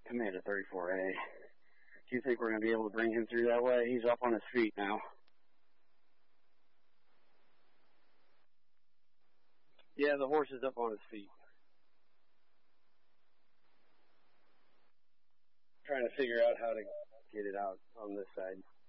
Commander 34A. Do you think we're going to be able to bring him through that way? He's up on his feet now. Yeah, the horse is up on his feet. Trying to figure out how to get it out on this side.